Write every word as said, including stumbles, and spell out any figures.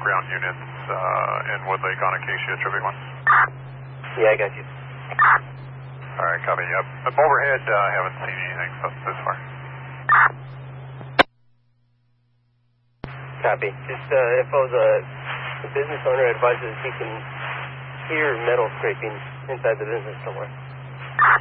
ground units uh, in Wood Lake on Acacia, Traffic one. Yeah, I got you. All right, copy. Yep. Up overhead, uh, haven't seen anything so this far. Copy. Just uh, info, the, the business owner advises he can hear metal scraping inside the business somewhere.